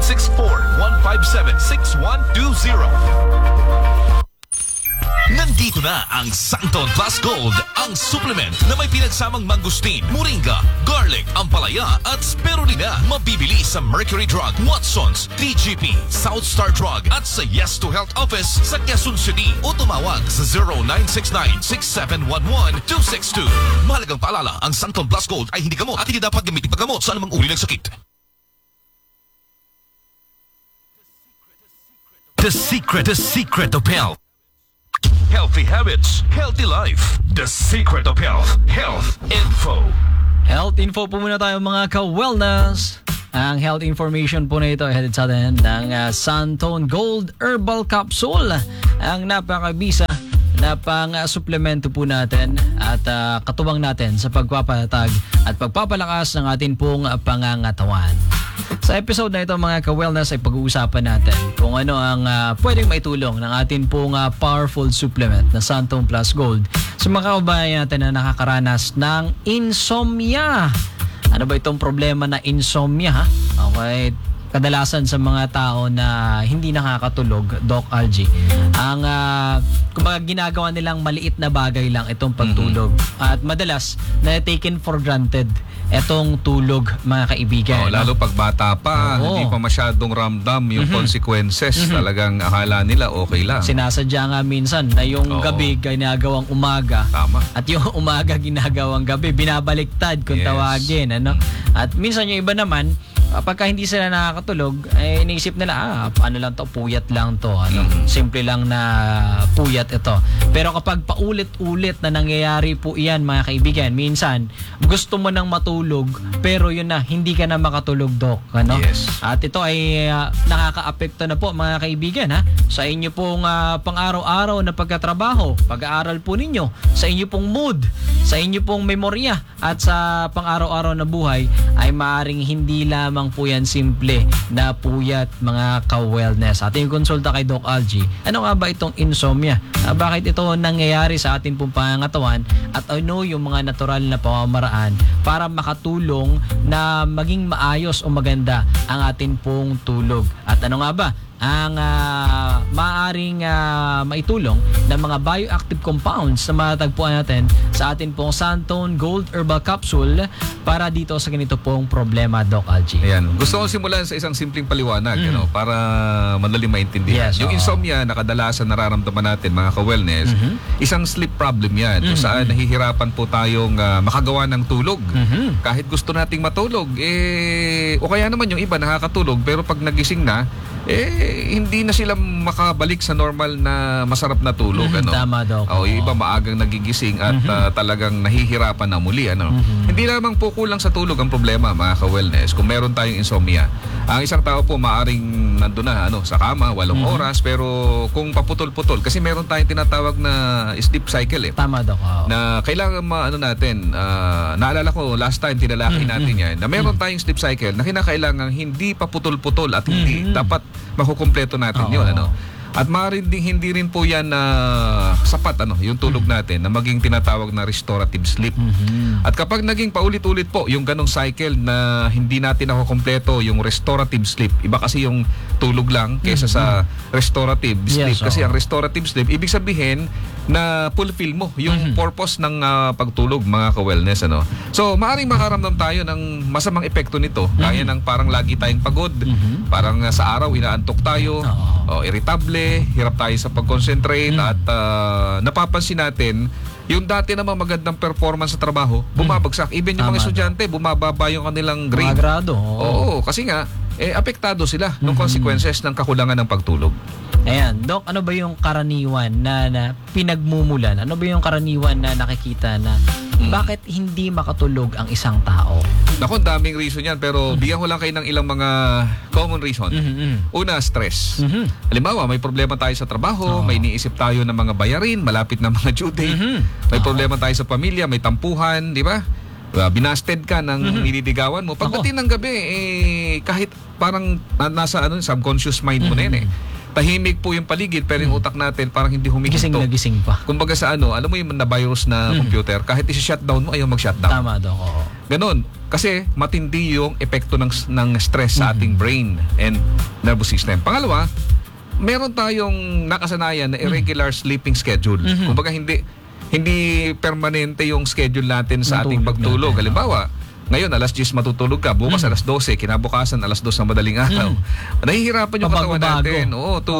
0964-157-6120. Nandito na ang Santon Plus Gold, ang supplement na may pinagsamang mangustin, moringa, garlic, ampalaya at spirulina. Mabibili sa Mercury Drug, Watsons, TGP, South Star Drug at sa Yes to Health Office sa Quezon City o tumawag sa 0969-6711-262. Mahalagang paalala, ang Santon Plus Gold ay hindi gamot at hindi dapat gamitin paggamot sa anumang uri ng sakit. The secret of health. Healthy habits, healthy life. The secret of health. Health info. Health info po muna tayo mga ka-wellness. Ang health information po na ito ay headed sa atin ng Santon Gold Herbal Capsule. Ang napakabisa na pang-suplemento po natin at katuwang natin sa pagpapatatag at pagpapalakas ng ating pong pangangatawan. Sa episode na ito mga ka-wellness ay pag-uusapan natin kung ano ang pwedeng maitulong ng ating pong powerful supplement na Santon Plus Gold sa mga kababayan natin na nakakaranas ng insomnia. Ano ba itong problema na insomnia? Okay, kadalasan sa mga tao na hindi nakakatulog, Doc Algie, ang kumbaga ginagawa nilang maliit na bagay lang itong pagtulog. At madalas na taken for granted itong tulog, mga kaibigan. Lalo pag bata pa, hindi pa masyadong ramdam yung consequences. Talagang akala nila okay lang. Sinasadya nga minsan na yung gabi ginagawang umaga. Tama. At yung umaga ginagawang gabi, binabaliktad kung tawagin. Ano? At minsan yung iba naman, pagka hindi sila nakakatulog, eh, iniisip nila, paano lang to, puyat lang to. Ano? Simple lang na puyat ito. Pero kapag paulit-ulit na nangyayari po iyan, mga kaibigan, minsan, gusto mo nang matulog, pero yun na, hindi ka na makatulog, Doc. Ano? Yes. At ito ay nakaka-apekto na po, mga kaibigan, ha? Sa inyo pong pang-araw-araw na pagkatrabaho, pag-aaral po ninyo, sa inyo pong mood, sa inyo pong memorya, at sa pang-araw-araw na buhay, ay maaring hindi lamang po yan simple na puyat, mga ka-wellness. Ating konsulta kay Doc Algie. Ano nga ba itong insomnia? Bakit ito nangyayari sa ating pong pangangatawan? At ano yung mga natural na pamamaraan para makatulong na maging maayos o maganda ang ating pong tulog? At ano nga ba ang maaaring maitulong ng mga bioactive compounds na matatagpuan natin sa atin pong Santon Gold Herbal Capsule para dito sa ganito pong problema, Doc Algie? Ayan. Gusto kong simulan sa isang simpleng paliwanag para madali maintindihan. Yes, yung insomnia na kadalasan nararamdaman natin, mga ka-wellness, isang sleep problem yan. Kung saan nahihirapan po tayong makagawa ng tulog. Kahit gusto nating matulog, o kaya naman yung iba nakakatulog, pero pag nagising na, hindi na sila makabalik sa normal na masarap na tulog. Ano? Tama, Doc. Yung iba maagang nagigising at talagang nahihirapan na muli. Ano? Hindi lamang po kulang sa tulog ang problema, mga ka-wellness. Kung meron tayong insomnia, ang isang tao po maaring nandun na sa kama, 8 oras, pero kung paputol-putol, kasi meron tayong tinatawag na sleep cycle. Tama, Doc. Na kailangan natin, naalala ko last time tinalakay natin yan, na meron tayong sleep cycle na kinakailangan hindi paputol-putol at hindi dapat makukumpleto natin yun. Ano? At maaaring hindi rin po yan sapat yung tulog natin na maging tinatawag na restorative sleep. At kapag naging paulit-ulit po yung ganong cycle na hindi natin nakukumpleto yung restorative sleep, iba kasi yung tulog lang kaysa sa restorative sleep. Kasi ang restorative sleep, ibig sabihin na fulfill mo yung purpose ng pagtulog, mga ka-wellness. Ano? So, maaaring makaramdam tayo ng masamang epekto nito. Kaya ng parang lagi tayong pagod, parang sa araw inaantok tayo, irritable, hirap tayo sa pag-concentrate, at napapansin natin yung dati namang magandang performance sa trabaho, bumabagsak. Even yung mga estudyante, bumababa yung kanilang grade. Mga grado. Oo, kasi nga, apektado sila ng consequences ng kakulangan ng pagtulog. Ayan, Doc, ano ba yung karaniwan na pinagmumulan? Ano ba yung karaniwan na nakikita na bakit hindi makatulog ang isang tao? Naku, daming reason yan, pero bigyan ko lang kayo ng ilang mga common reason. Una, stress. Halimbawa, may problema tayo sa trabaho, may iniisip tayo ng mga bayarin, malapit na mga due date, may problema tayo sa pamilya, may tampuhan, di ba? Binasted ka ng nililigawan mo. Pagdating ng gabi, kahit parang nasa subconscious mind mo na yun tahimik po yung paligid pero yung utak natin parang hindi Gising humihinto. na gising pa. Kumbaga sa alam mo yung na-virus na computer, kahit isi-shutdown mo, ayaw mag-shutdown. Tama, Doc. Oo. Ganon. Kasi matindi yung epekto ng stress sa ating brain and nervous system. Pangalawa, meron tayong nakasanayan na irregular sleeping schedule. Kumbaga hindi permanente yung schedule natin sa ating pagtulog. Natin. Halimbawa, ngayon alas 10 matutulog ka, bukas alas 12, kinabukasan alas 2 ng madaling araw. Nahihirapan yung katawan natin to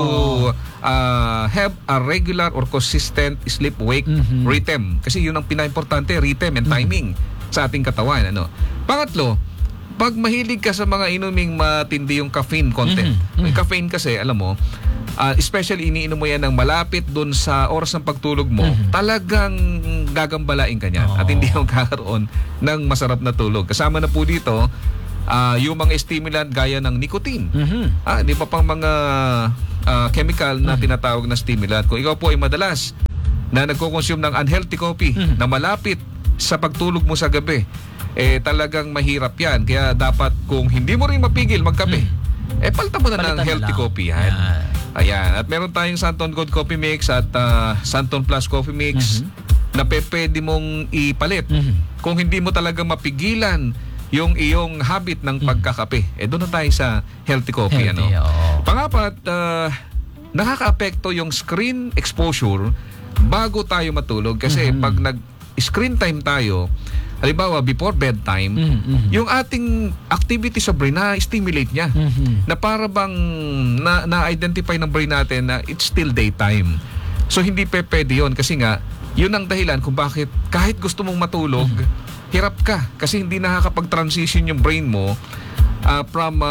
have a regular or consistent sleep-wake rhythm. Kasi yun ang pinaka-importante, rhythm and timing sa ating katawan. Pangatlo, pag mahilig ka sa mga inuming matindi yung caffeine content. Yung caffeine kasi, alam mo, especially iniinom mo yan ng malapit dun sa oras ng pagtulog mo, talagang gagambalain ka niyan at hindi mo kakaroon ng masarap na tulog. Kasama na po dito yung mga stimulant gaya ng nicotine. Di pa pang mga chemical na tinatawag na stimulant. Kung ikaw po ay madalas na nagko-consume ng unhealthy coffee na malapit sa pagtulog mo sa gabi, talagang mahirap yan. Kaya dapat kung hindi mo rin mapigil magkape, palta mo na ng Palitan healthy na lang. coffee yan. Ayan. At meron tayong Santon Gold Coffee Mix at Santon Plus Coffee Mix na pwede mong ipalit. Kung hindi mo talaga mapigilan yung iyong habit ng pagkakape, doon na tayo sa healthy coffee. Healthy, oo. Pangapat, nakaka-apekto yung screen exposure bago tayo matulog. Kasi pag nag-screen time tayo, halimbawa before bedtime, yung ating activity sa brain na-stimulate niya. Na para bang na-identify ng brain natin na it's still daytime. So hindi pwede yun kasi nga, yun ang dahilan kung bakit kahit gusto mong matulog, hirap ka. Kasi hindi nakakapag-transition yung brain mo from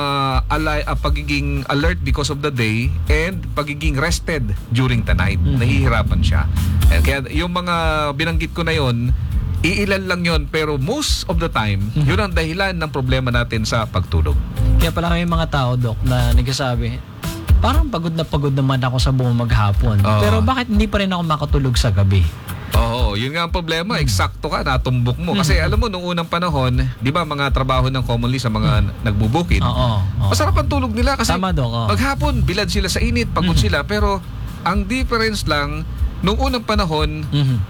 pagiging alert because of the day and pagiging rested during the night. Nahihirapan siya. Kaya yung mga binanggit ko na yon, iilan lang yon pero most of the time, yun ang dahilan ng problema natin sa pagtulog. Kaya pala may mga tao, Doc, na nagsasabi, parang pagod naman ako sa buong maghapon. Pero bakit hindi pa rin ako makatulog sa gabi? Oo, yun nga ang problema. Eksakto ka, natumbok mo. Kasi alam mo, nung unang panahon, di ba mga trabaho ng commonly sa mga nagbubukid, masarap ang tulog nila kasi Tama, Doc. maghapon, bilad sila sa init, pagod sila. Pero ang difference lang, nung unang panahon,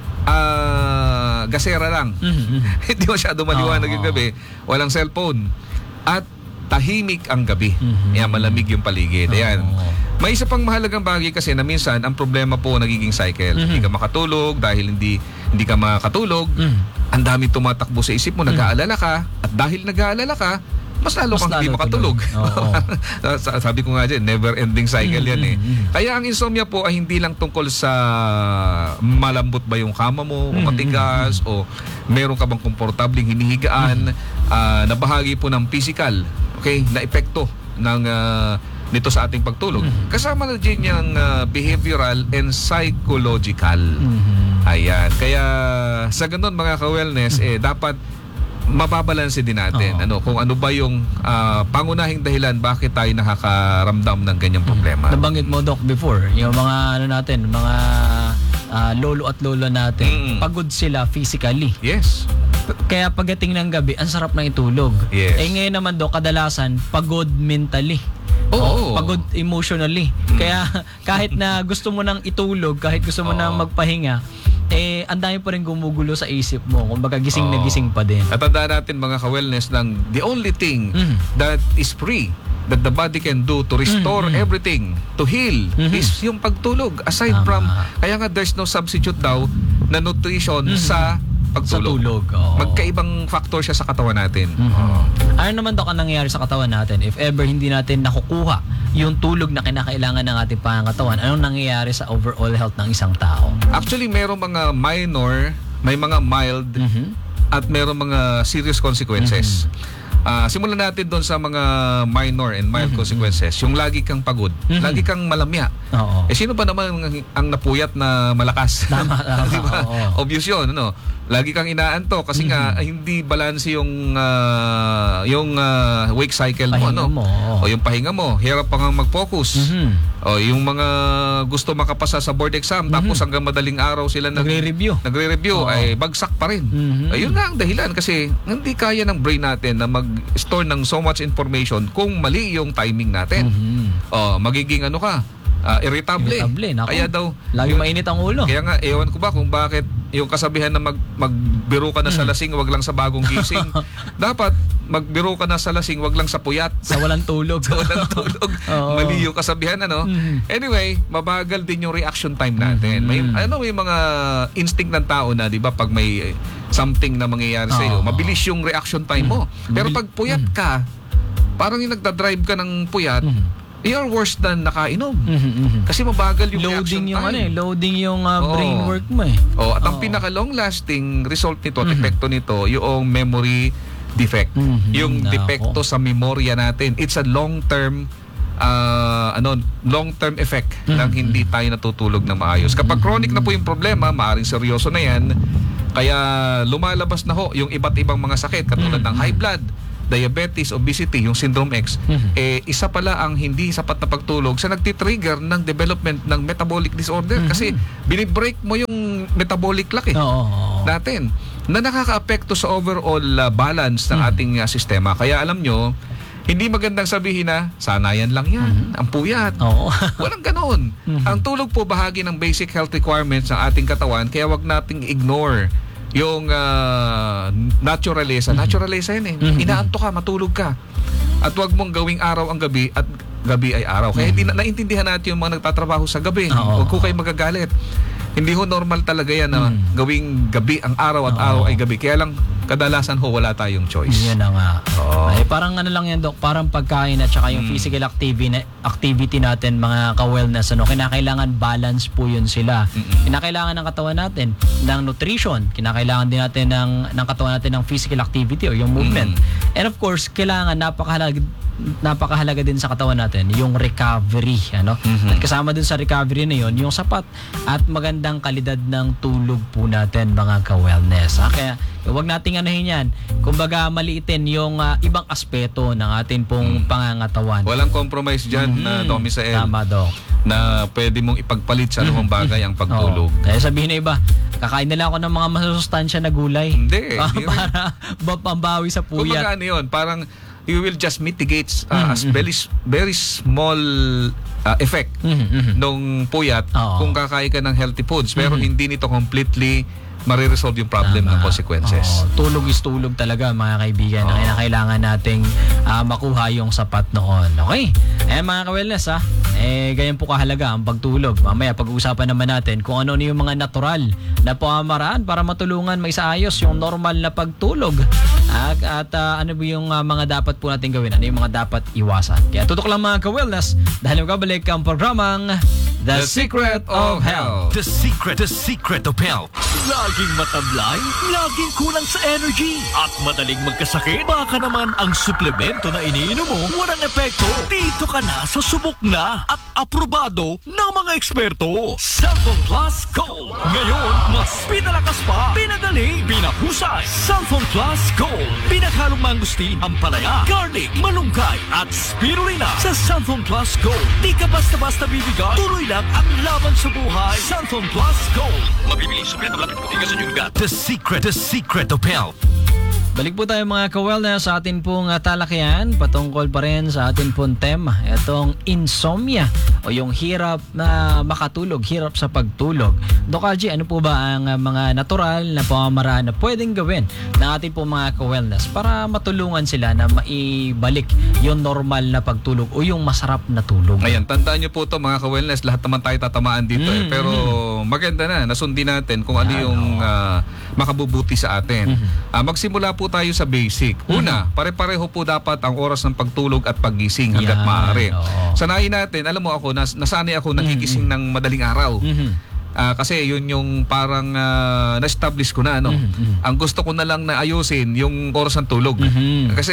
gasera lang. Hindi masyado maliwanag yung gabi. Walang cellphone. At tahimik ang gabi. Yan, malamig yung paligid. Ayan. May isa pang mahalagang bagay kasi na minsan ang problema po nagiging cycle. Hindi ka makatulog dahil hindi ka makatulog. Ang dami tumatakbo sa isip mo, nag-aalala ka. At dahil nag-aalala ka, mas lalo kang hindi makatulog. Sabi ko nga dyan, never-ending cycle yan eh. Kaya ang insomnia po ay hindi lang tungkol sa malambot ba yung kama mo, o matigas, o meron ka bang komportabling hinihigaan, na bahagi po ng physical, na epekto ng nito sa ating pagtulog. Kasama na din yung behavioral and psychological. Ayan. Kaya sa ganun mga ka-wellness, dapat mababalanse din natin kung ano ba yung pangunahing dahilan bakit tayo nakakaramdam ng ganyang problema. Nabanggit mo, Doc, before, yung mga mga lolo at lola natin, pagod sila physically. Yes. Kaya pagdating ng gabi, ang sarap na itulog. Yes. Ngayon naman, Doc, kadalasan pagod mentally. Oo. Pagod emotionally. Kaya kahit na gusto mo nang itulog, kahit gusto mo nang magpahinga, ang dami pa rin gumugulo sa isip mo. Kumbaga gising na gising pa din. At tandaan natin mga ka-wellness lang, the only thing that is free that the body can do to restore everything, to heal, is yung pagtulog. Aside from, kaya nga there's no substitute daw na nutrition sa pagtulog. Sa tulog. Magkaibang factor siya sa katawan natin. Ano naman, Doc, ang nangyayari sa katawan natin if ever hindi natin nakukuha yung tulog na kinakailangan ng ating pangangatawan? Anong nangyayari sa overall health ng isang tao? Actually, merong mga minor, may mga mild, at merong mga serious consequences. Simulan natin doon sa mga minor and mild consequences. Yung lagi kang pagod, lagi kang malamya. Sino pa naman ang napuyat na malakas? Tama. Diba? Obvious yun, ano? Lagi kang inaanto kasi nga hindi balance yung wake cycle mo, Pahinga mo. o yung pahinga mo, hirap pa nga mag-focus. O yung mga gusto makapasa sa board exam tapos hanggang madaling araw sila Nagre-review ay bagsak pa rin. Ayun nga ang dahilan kasi hindi kaya ng brain natin na mag-store ng so much information kung mali yung timing natin. Magiging irritable. Nako. Kaya daw Lagi mainit ang ulo. kaya nga, ewan ko ba kung bakit yung kasabihan na magbiro ka na sa lasing, wag lang sa bagong gising. Dapat magbiro ka na sa lasing, wag lang sa puyat. Sa walang tulog. Sa walang tulog. Oo. Mali yung kasabihan, ano? Anyway, mabagal din yung reaction time natin. May mga instinct ng tao na, 'di ba, pag may something na mangyayari sa iyo, Oo. mabilis yung reaction time mo. Pero pag puyat ka, parang yung nagda-drive ka ng puyat, you're worse than nakainom. Kasi mabagal yung reaction Loading yung time. loading yung brain Oo. work mo eh. Oh, at ang Oo. pinaka long lasting result nito, epekto nito, yung memory defect. Yung Nako. depekto sa memorya natin. It's a long-term long-term effect ng hindi tayo natutulog ng maayos. Kapag chronic na po yung problema, maaring seryoso na yan. Kaya lumalabas na ho yung iba't ibang mga sakit katulad ng high blood, diabetes, obesity, yung syndrome X. Isa pala ang hindi sapat na pagtulog sa nagtitrigger ng development ng metabolic disorder kasi binibreak mo yung metabolic clock Oo. natin na nakakaapekto sa overall balance ng ating sistema. Kaya alam nyo, hindi magandang sabihin na sanayan lang yan, ang puyat. Oo. Walang ganon. Ang tulog po bahagi ng basic health requirements ng ating katawan, kaya wag nating ignore yung naturalesa. Naturalesa yan eh. Inaanto ka, matulog ka. At wag mong gawing araw ang gabi at gabi ay araw. Kaya hindi naintindihan natin yung mga nagtatrabaho sa gabi. Oo. Huwag ko kayo magagalit. Hindi ho normal talaga yan na gawing gabi ang araw at araw ay gabi. Kaya lang kadalasan ho wala tayong choice. Yan na nga. Oo. Ay, parang ano lang yan, Dok, parang pagkain at saka yung physical activity natin, mga ka-wellness, kinakailangan balance po yun sila. Kinakailangan ng katawan natin ng nutrition, kinakailangan din natin ng katawan natin ng physical activity o yung movement. And of course, kailangan napakahalaga din sa katawan natin yung recovery, ano? At kasama din sa recovery na yun, yung sapat at magandang kalidad ng tulog po natin, mga ka-wellness. Kaya huwag nating anahin yan. Kumbaga, maliitin yung ibang aspeto ng atin pong pangangatawan. Walang compromise dyan, Dom Misael, Tama, Dok. na pwede mong ipagpalit sa lumang bagay ang pagtulog. Oo. Kaya sabihin na iba, kakain na lang ako ng mga masusustansya na gulay. Hindi. Para pambawi sa Kung puyat. ano yun, parang you will just mitigate as very small effect nung puyat Oo. kung kakain ka ng healthy foods. Pero hindi nito completely mariresolve yung problem ng consequences. Tulog is tulog talaga, mga kaibigan. Na kailangan nating makuha yung sapat noon. Okay? Mga ka-wellness, ganyan po kahalaga ang pagtulog. Mamaya pag-uusapan naman natin kung ano yung mga natural na pamamaraan para matulungan maisaayos yung normal na pagtulog. At ano ba yung mga dapat po natin gawin? Ano yung mga dapat iwasan? Kaya tutok lang, mga ka-wellness, dahil magkabalik ang programang The Secret of Health. The secret of health. Laging matablay, laging kulang sa energy, at madaling magkasakit. Baka naman ang suplemento na iniinom mo walang epekto. Dito ka na sa subok na at aprobado ng mga eksperto. Cellphone Plus Gold. Ngayon, mas pinalakas pa, pinadali, pinahusay. Cellphone Plus Gold. Pinaghalong mangustin, ampalaya, garlic, malunggay, at spirulina. Sa Cellphone Plus Gold, di ka basta-basta bibigay. Tuloy lang ang laban sa buhay. Cellphone Plus Gold. Mabibili sa pinatang sa inyong gat. The secret of health. Balik po tayo, mga ka-wellness, sa atin pong talakayan patungkol pa rin sa atin pong tema, itong insomnia o yung hirap na makatulog, hirap sa pagtulog. Doc Haji, ano po ba ang mga natural na pamamaraan na pwedeng gawin ng ating pong mga ka-wellness para matulungan sila na maibalik yung normal na pagtulog o yung masarap na tulog? Ngayon, tandaan nyo po ito, mga ka-wellness, lahat naman tayo tatamaan dito pero maganda na, nasundin natin kung ano yung makabubuti sa atin. Magsimula po tayo sa basic. Una, pare-pareho po dapat ang oras ng pagtulog at paggising hanggat maaari. Sanayin natin, alam mo ako, nasanay ako nagigising ng madaling araw. Kasi yun yung parang na-establish ko na, ano. Ang gusto ko na lang na ayusin yung oras ng tulog. Kasi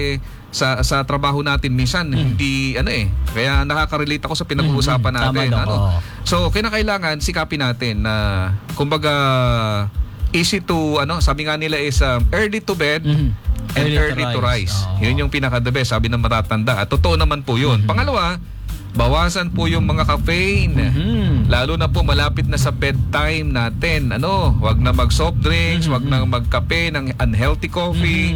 sa trabaho natin minsan hindi kaya nakaka-relate ako sa pinag-uusapan natin. So kinakailangan sikapin natin na kumbaga easy to sabi nga nila is early to bed and early to rise. Yun yung pinaka-the best, sabi ng matatanda. At totoo naman po yun. Pangalawa, bawasan po yung mga caffeine. Lalo na po malapit na sa bedtime natin. Wag na mag soft drinks, wag na magkape ng unhealthy coffee.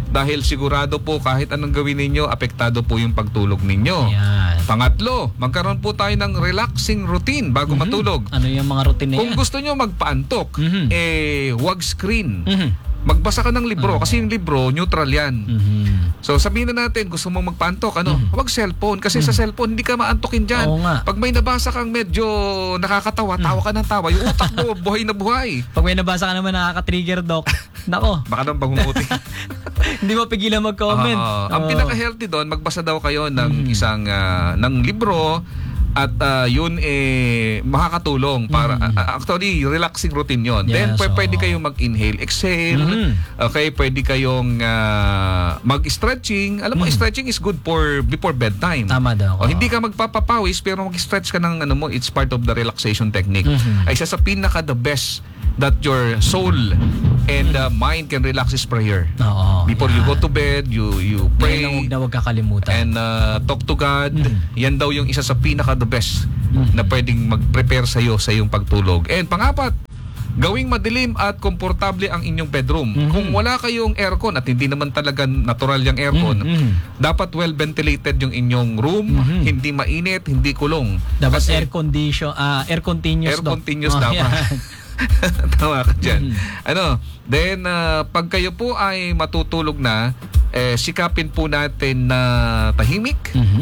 dahil sigurado po kahit anong gawin ninyo, apektado po yung pagtulog ninyo. Yan. Pangatlo, magkaroon po tayo ng relaxing routine bago matulog. Ano yung mga routine na Kung yan? gusto nyo magpaantok, wag screen. Mhm. Magbasa ka ng libro kasi yung libro, neutral yan. Mhm. So sabihin na natin, gusto mong magpaantok, wag cellphone. Kasi sa cellphone, hindi ka maantokin dyan. Oo nga. Pag may nabasa kang medyo nakakatawa, tawa ka ng tawa. Yung utak mo, buhay na buhay. Pag may nabasa ka naman nakaka-trigger, Doc, nako, Baka nang pangumuti. hindi mo pigilan mag-comment. Ang pinaka-healthy doon, magbasa daw kayo ng isang ng libro at yun makakatulong para actually relaxing routine yon. Then Yes, pwede kayong mag-inhale, exhale. Okay, pwede kayong mag-stretching. Alam mo, stretching is good for before bedtime. Tama daw. O, hindi ka magpapapawis pero mag-stretch ka ng it's part of the relaxation technique. Ay isa sa pinaka the best that your soul and mind can relax is prayer. Oo. Before you go to bed, you pray Yan ang huwag kakalimutan. and talk to God. Yan daw yung isa sa pinaka the best na pwedeng mag-prepare sa iyong pagtulog. And pangapat, gawing madilim at komportable ang inyong bedroom. Kung wala kayong aircon at hindi naman talaga natural yung aircon, dapat well ventilated yung inyong room, hindi mainit, hindi kulong. Dapat Kasi air continuous, air Doc. continuous Oh, dapat. yan. Tama ka dyan. Then, pag kayo po ay matutulog na, sikapin po natin na tahimik.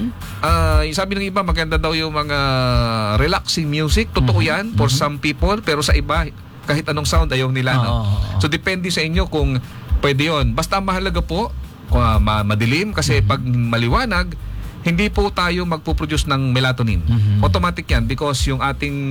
Sabi ng iba, maganda daw yung mga relaxing music. Totoo yan for some people, pero sa iba, kahit anong sound ayaw nila. So, depende sa inyo kung pwede yun. Basta mahalaga po, kung madilim, kasi pag maliwanag, hindi po tayo magpo-produce ng melatonin. Automatic yan because yung ating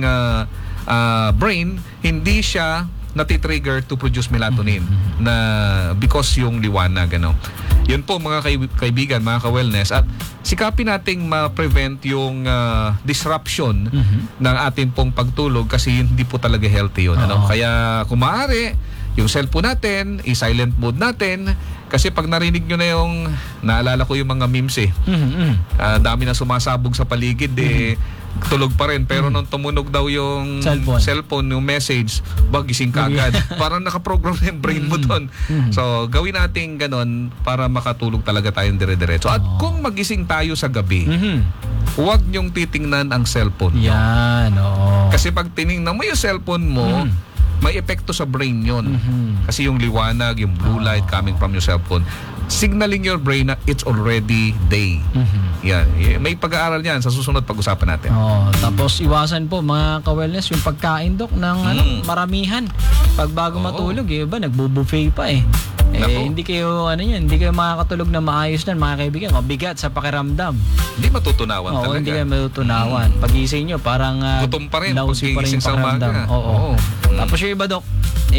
brain, hindi siya natitrigger to produce melatonin na because yung liwanag. Yun po mga kaibigan, mga ka-wellness, at sikapin nating ma-prevent yung disruption ng ating pong pagtulog kasi hindi po talaga healthy yun. Kaya kung maaari, yung cellphone natin, i-silent mode natin. Kasi pag narinig nyo na yung, naalala ko yung mga memes dami na sumasabog sa paligid tulog pa rin. Pero nung tumunog daw yung cellphone, yung message, gising ka agad. Parang nakaprogram na yung brain mo doon. So, gawin natin ganon para makatulog talaga tayong dire-diretso. At kung magising tayo sa gabi, huwag nyong titingnan ang cellphone. Yan, oo. Kasi pag tiningnan mo yung cellphone mo, may epekto sa brain yon. Kasi yung liwanag, yung blue light coming from your cellphone, signaling your brain na it's already day. Yan. May pag-aaral yan sa susunod pag-usapan natin. Tapos iwasan po mga ka-wellness yung pagkain, Dok, ng maramihan. Pag bago matulog, iba nagbo-buffet pa hindi kayo hindi kayo makakatulog na maayos na, mga kaibigan. Mabigat sa pakiramdam. Hindi matutunawan talaga. Hindi kayo matutunawan. Pagising nyo, parang gutom pa rin. lousy pa rin yung pakiramdam. Tapos yung iba, Dok,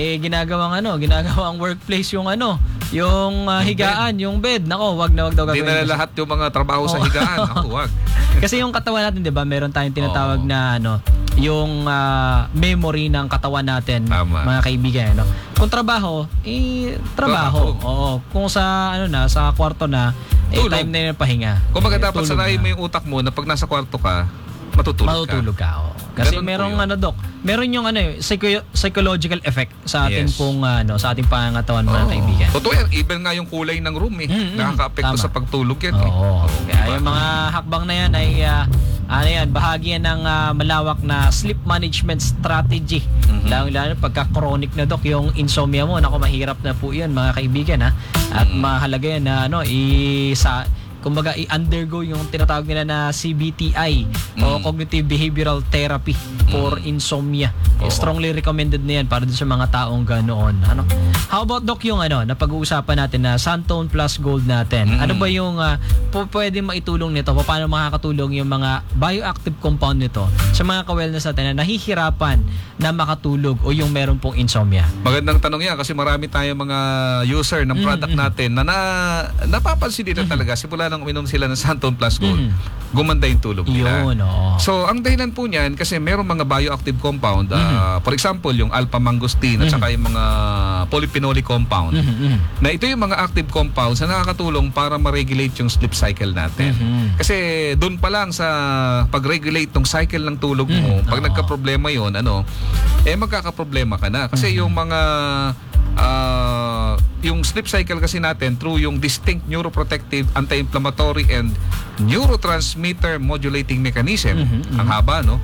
ginagawang workplace yung yung higaan, yung bed. Nako, wag na daw gagawin. Hindi na lahat yung mga trabaho sa higaan. Ako, wag. Kasi yung katawan natin, 'di ba? Meron tayong tinatawag na yung memory ng katawan natin, mga kaibigan, Kung trabaho, trabaho. Oo. Kung sa sa kwarto na, time na yun pahinga. Kung dapat sanayin mo yung utak mo na pag nasa kwarto ka, matutulog ka. Kasi merong Dok, meron yung psychological effect sa ating pong sa ating pangangatawan, mga kaibigan. Totoo yan, even nga yung kulay ng room nakaka-apekto sa pagtulog yan. Kaya yung mga hakbang na yan ay bahagi yan ng malawak na sleep management strategy. Lalo pagka-chronic na, Dok, yung insomnia mo, mahirap na po yan, mga kaibigan, At mahalaga yan na kumbaga i-undergo yung tinatawag nila na CBTI o Cognitive Behavioral Therapy for insomnia. Strongly recommended na yan para dun sa mga taong ganoon. How about, Doc, yung napag-uusapan natin na Santone Plus Gold natin? Ano ba yung pwede maitulong nito? Paano makakatulong yung mga bioactive compound nito sa mga ka-wellness natin na nahihirapan na makatulog o yung meron pong insomnia? Magandang tanong yan kasi marami tayong mga user ng product natin na napapansin nila talaga simula nang uminom sila ng Santone Plus Gold, gumanda yung tulog nila. So, ang dahilan po niyan, kasi merong mga bioactive compound, for example, yung alpha-mangosteen at saka yung mga polyphenolic compound, na ito yung mga active compounds na nakakatulong para ma-regulate yung sleep cycle natin. Kasi doon pa lang sa pag-regulate ng cycle ng tulog mo, pag nagka-problema yun, magkakaproblema ka na. Kasi yung mga yung sleep cycle kasi natin through yung distinct neuroprotective, anti-inflammatory and neurotransmitter modulating mechanism. Ang haba, no?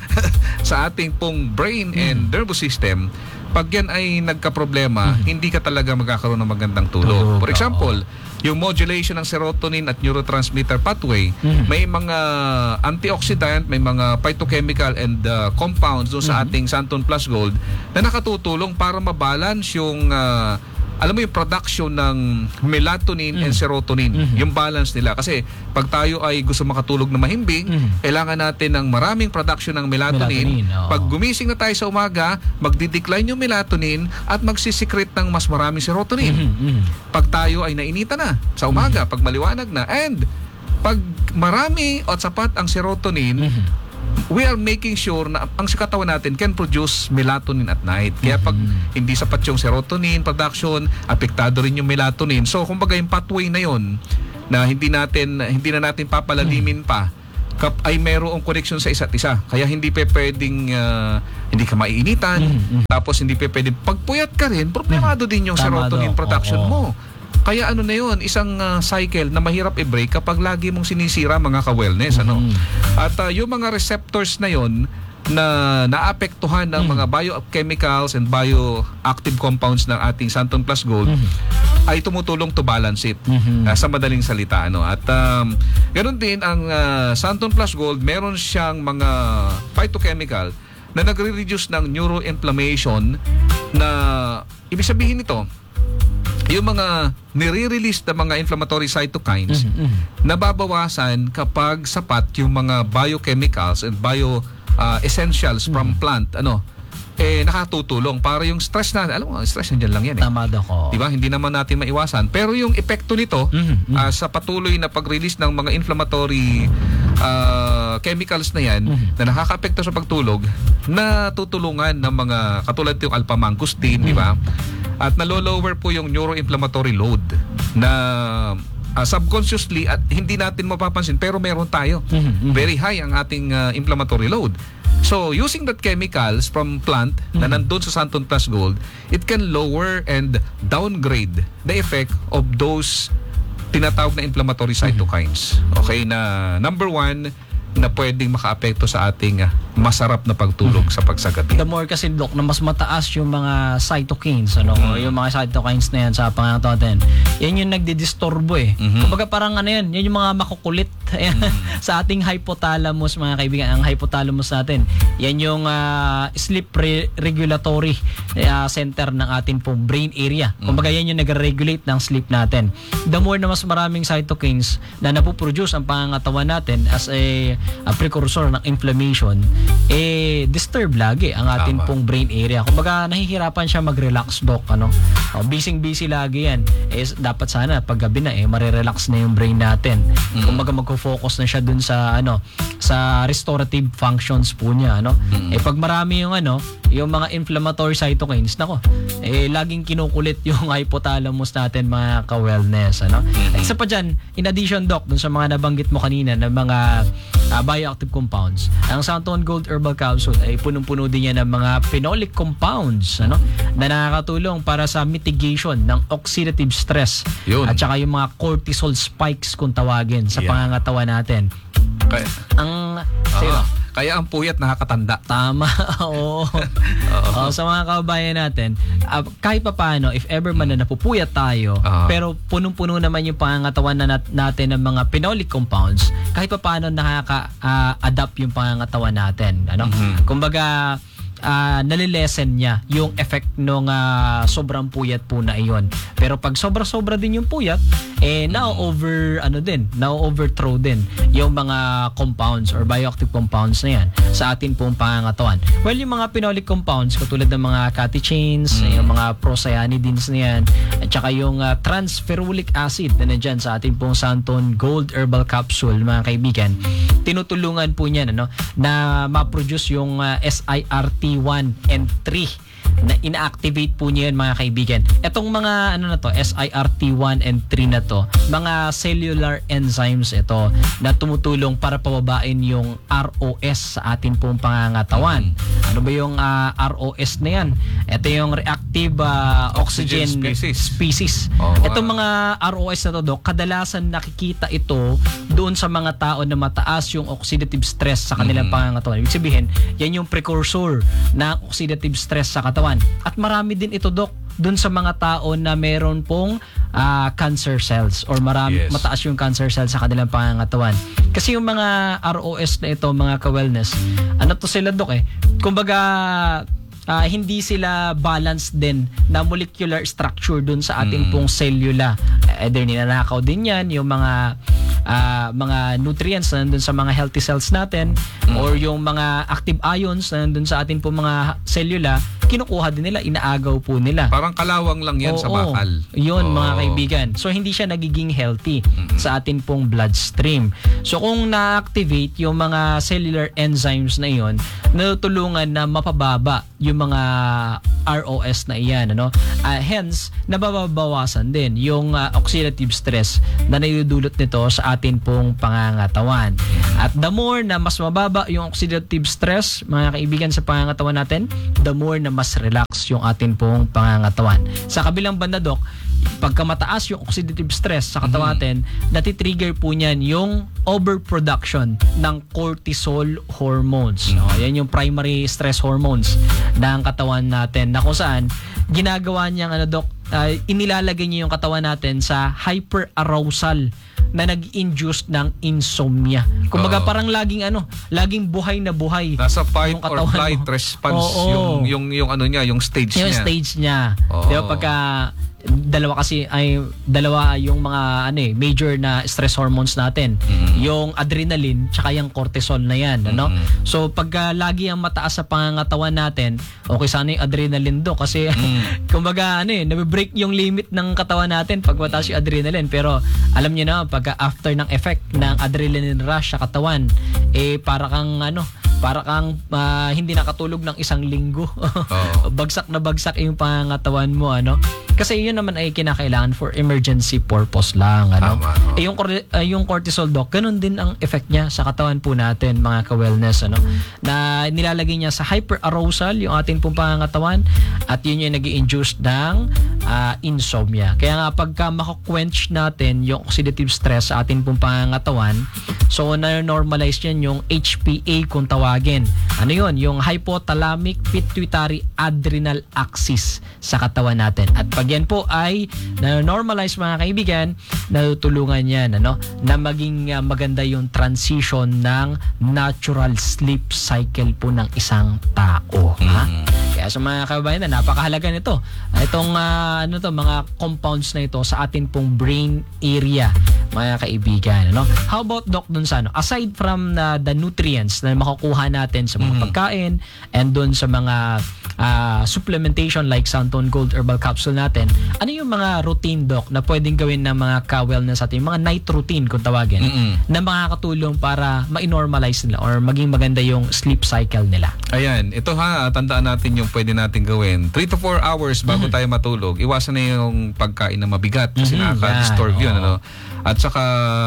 Sa ating pong brain and nervous system, pag yan ay nagka-problema, hindi ka talaga magkakaroon ng magandang tulog. For example, yung modulation ng serotonin at neurotransmitter pathway, may mga antioxidant, may mga phytochemical and compounds doon sa ating Santon Plus Gold na nakatutulong para mabalance yung alam mo yung production ng melatonin and serotonin, yung balance nila. Kasi pag tayo ay gusto makatulog na mahimbing, kailangan natin ng maraming production ng melatonin. Pag gumising na tayo sa umaga, magdi-decline yung melatonin at magsisikret ng mas maraming serotonin. Pag tayo ay nainita na sa umaga, pag maliwanag na, and pag marami at sapat ang serotonin, we are making sure na ang katawan natin can produce melatonin at night. Kaya pag hindi sapat yung serotonin production, apektado rin yung melatonin. So kumbaga yung pathway na yon na hindi na natin papalalimin pa, ay mayroong connection sa isa't isa. Kaya hindi pa pwedeng hindi ka maiinitan, tapos hindi pa pwedeng pagpuyat ka rin, problemado din yung serotonin production mo. Kaya ano na yun, isang cycle na mahirap i-break kapag lagi mong sinisira mga ka-wellness. At yung mga receptors na yun na naapektuhan ng mga biochemicals and bioactive compounds ng ating Santon Plus Gold ay tumutulong to balance it, sa madaling salita. At ganoon din ang Santon Plus Gold, meron siyang mga phytochemical na nagre-reduce ng neuroinflammation, na ibig sabihin nito, yung mga nire-release na mga inflammatory cytokines nababawasan kapag sapat yung mga biochemicals and essentials from plant nakatutulong para yung stress na, alam mo, stress nandiyan lang yan eh. Tama ako. Diba? Hindi naman natin maiwasan. Pero yung epekto nito sa patuloy na pag-release ng mga inflammatory chemicals na yan na nakaka-apekto sa pagtulog, na tutulungan ng mga katulad yung alpha-mangosteen, di ba? At nalo-lower po yung neuroinflammatory load na subconsciously at hindi natin mapapansin, pero meron tayo. Very high ang ating inflammatory load. So, using that chemicals from plant na nandun sa Santon Plus Gold, it can lower and downgrade the effect of those tinatawag na inflammatory cytokines. Okay, na number one, na pwedeng makaapekto sa ating masarap na pagtulog sa pagsagabi. The more kasi, Doc, na mas mataas yung mga cytokines, yung mga cytokines na yan sa pangangatawan natin, yan yung nagdidisturbo eh. Kumbaga parang yan yung mga makukulit sa ating hypothalamus, mga kaibigan. Ang hypothalamus natin, yan yung sleep regulatory center ng ating pong brain area. Kumbaga yan yung nag-regulate ng sleep natin. The more na mas maraming cytokines na napuproduce ang pangangatawan natin as a precursor ng inflammation, disturb lagi ang ating pong brain area. Kumbaga nahihirapan siya mag-relax, Doc. Busy lagi yan. Dapat sana pag gabi na marirelax na yung brain natin. Kumbaga magfo-focus na siya dun sa sa restorative functions po niya. Pag marami yung yung mga inflammatory cytokines, laging kinukulit yung hypothalamus natin, mga ka-wellness. Isa pa dyan, in addition, Doc, dun sa mga nabanggit mo kanina na mga bioactive compounds, ang Santon Gold Herbal Capsule ay punong-puno din yan ng mga phenolic compounds na nakakatulong para sa mitigation ng oxidative stress. Yun. At saka yung mga cortisol spikes kung tawagin sa pangangatawa natin. Kaya ang puyat nakakatanda. Tama. Oo. Sa mga kababayan natin, kahit pa paano, if ever man na napupuyat tayo, pero punong-puno naman yung pangangatawan natin ng mga phenolic compounds, kahit pa paano nakaka-adapt yung pangangatawan natin. Kumbaga, nalilesen niya yung effect ng sobrang puyat po na iyon. Pero pag sobra-sobra din yung puyat, na-overthrow din yung mga compounds or bioactive compounds na yan sa atin pong pangangatawan. Well, yung mga phenolic compounds, katulad ng mga catechins, yung mga procyanidins na yan, at saka yung transferulic acid na nandyan sa atin pong Santon Gold Herbal Capsule, mga kaibigan, tinutulungan po niyan na ma-produce yung SIRT1 and 3 na ina-activate po niya yun, mga kaibigan. Itong mga SIRT1 and 3 na to, mga cellular enzymes ito na tumutulong para pababain yung ROS sa atin pong pangangatawan. Ano ba yung ROS na yan? Ito yung active oxygen species. Itong mga ROS na to, Doc, kadalasan nakikita ito doon sa mga tao na mataas yung oxidative stress sa kanilang pangangatawan. Ibig sabihin, yan yung precursor ng oxidative stress sa katawan. At marami din ito, Doc, doon sa mga tao na meron pong cancer cells or mataas yung cancer cells sa kanilang pangangatawan. Kasi yung mga ROS na ito, mga ka-wellness, ano to sila, Doc, kumbaga hindi sila balanced din na molecular structure dun sa ating pong cellula. Either ninanakaw din yan yung mga nutrients na nandun sa mga healthy cells natin or yung mga active ions na nandun sa ating pong mga cellula, kinukuha din nila, inaagaw po nila. Parang kalawang lang yan sa bakal. Yun, mga kaibigan. So, hindi siya nagiging healthy sa ating pong bloodstream. So, kung na-activate yung mga cellular enzymes na iyon, natutulungan na mapababa yung mga ROS na iyan. Hence, nababawasan din yung oxidative stress na naidudulot nito sa atin pong pangangatawan. At the more na mas mababa yung oxidative stress, mga kaibigan, sa pangangatawan natin, the more na mas relax yung atin pong pangangatawan. Sa kabilang banda, Doc, pagka mataas yung oxidative stress sa katawan natin, natitrigger po niyan yung overproduction ng cortisol hormones. Yan yung primary stress hormones ng katawan natin na kung saan ginagawa niyang Doc, inilalagay niya yung katawan natin sa hyperarousal na nag-induce ng insomnia. Kumbaga parang laging buhay na buhay. Nasa fight or flight response yung yung stage niya. Yung stage niya. Diba, pagka dalawa yung mga major na stress hormones natin, yung adrenaline tsaka yung cortisol na yan, so pagka lagi ang mataas sa pangangatawan natin, okay sana yung adrenaline, do, kasi kumbaga nabe-break yung limit ng katawan natin pag mataas yung adrenaline. Pero alam niyo na, pagka after ng effect ng adrenaline rush sa katawan, para kang hindi nakatulog ng isang linggo. Bagsak na bagsak yung pangangatawan mo, kasi yun naman ay kinakailangan for emergency purpose lang, yung cortisol, Doc, ganun din ang effect niya sa katawan po natin, mga ka-wellness, na nilalagay niya sa hyperarousal yung ating pong pangangatawan, at yun yung nag-i-induce ng insomnia. Kaya nga pagka mako-quench natin yung oxidative stress sa ating pong pangangatawan, so na-normalize yan yung HPA kung tawagin. Ano yun? Yung hypothalamic pituitary adrenal axis sa katawan natin. At pag yan po ay na-normalize, mga kaibigan, natutulungan yan na maging maganda yung transition ng natural sleep cycle po ng isang tao. Kaya sa mga kabayan, napakahalaga nito. Itong mga compounds na ito sa atin pong brain area, mga kaibigan. How about, Doc, dun sa aside from the nutrients na makukuha natin sa mga pagkain and dun sa mga supplementation like Santon Gold Herbal Capsule natin, ano yung mga routine, Doc, na pwedeng gawin ng mga ka-wellness atin, mga night routine kung tawagin, na makakatulong para ma-normalize nila or maging maganda yung sleep cycle nila? Ayan, ito tandaan natin yung pwede natin gawin. 3 to 4 hours bago tayo matulog. Iwasan na yung pagkain na mabigat kasi nakaka-disturb yun. At saka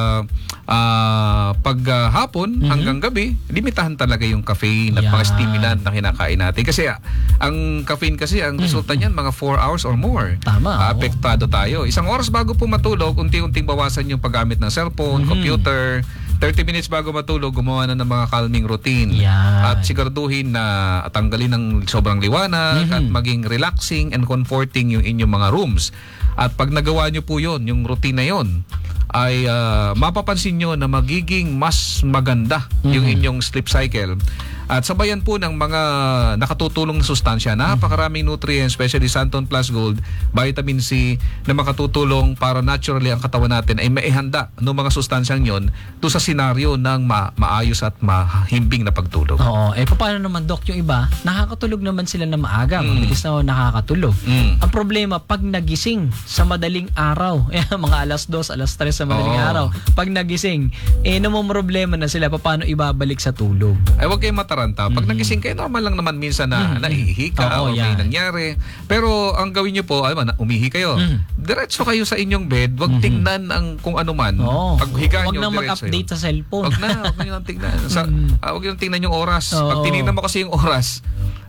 pag hapon hanggang gabi, limitahan talaga yung caffeine at mga stimulant na kinakain natin. Kasi ang caffeine kasi, ang resulta niyan mga 4 hours or more. Tama. Apektado tayo. Isang oras bago po matulog, unti-unting bawasan yung paggamit ng cellphone, computer. 30 minutes bago matulog, gumawa na ng mga calming routine. At siguraduhin na tanggalin ng sobrang liwanag at maging relaxing and comforting yung inyong mga rooms. At pag nagawa nyo po yun, yung routine na yun, ay mapapansin nyo na magiging mas maganda yung inyong sleep cycle. At sabayan po ng mga nakatutulong na sustansya, napakaraming nutrients, especially Santon Plus Gold, vitamin C, na makatutulong para naturally ang katawan natin ay maihanda ng mga sustansyang yon to sa senaryo ng maayos at mahimbing na pagtulog. Oo. Paano naman, Doc, yung iba, nakakatulog naman sila na maaga, mabilis na nakakatulog. Ang problema, pag nagising sa madaling araw, mga alas 2, alas 3 sa madaling araw, pag nagising, namumroblema na sila, paano ibabalik sa tulog? Ay, huwag kayong mataranta. Pag nagising kayo, normal lang naman minsan na naihi ka o may nangyari. Pero ang gawin nyo po, umihi kayo. Diretso kayo sa inyong bed, wag tingnan ang kung ano man. Pag higa nyo, wag nang mag-update sa cellphone. Wag nyo nang tingnan. Wag nyo nang tingnan yung oras. Pag tinignan mo kasi yung oras,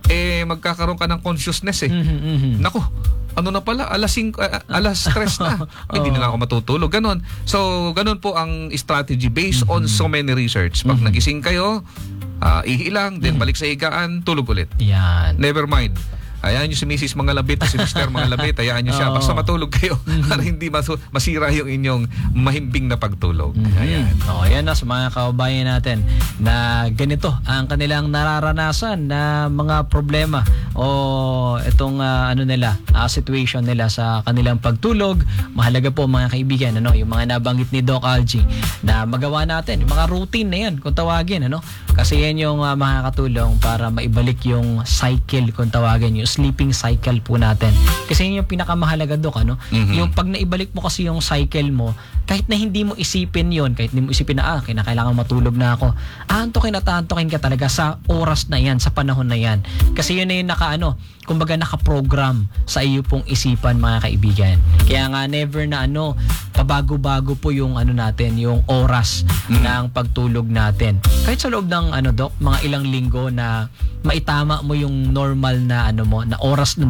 magkakaroon ka ng consciousness eh. Nako, ano na pala, alas 3 na. Ay, hindi na ako matutulog. Ganon. So, ganon po ang strategy based on so many research. Pag nagising kayo, ihi lang, then balik sa higaan, tulog ulit. Yan. Never mind. Hayaan nyo si Mrs. mga labit, si Mr. mga labit, hayaan nyo siya. Basta matulog kayo para hindi masira yung inyong mahimbing na pagtulog. Ayan. Yan na sa mga kababayan natin na ganito ang kanilang nararanasan na mga problema o itong situation nila sa kanilang pagtulog. Mahalaga po mga kaibigan, yung mga nabanggit ni Doc Algie na magawa natin, yung mga routine na yan kung tawagin, kasi yan yung makakatulong para maibalik yung cycle kung tawagin, yung sleeping cycle po natin. Kasi yun yung pinakamahalaga, Doc, Yung pag naibalik mo kasi yung cycle mo, kahit na hindi mo isipin yun, kahit hindi mo isipin na, kailangan matulog na ako, aantokin at aantokin ka talaga sa oras na yan, sa panahon na yan. Kasi yun na yung kumbaga nakaprogram sa iyo pong isipan, mga kaibigan. Kaya nga never na pabago-bago po yung natin, yung oras ng pagtulog natin. Kahit sa loob ng Doc, mga ilang linggo na maitama mo yung normal na na oras na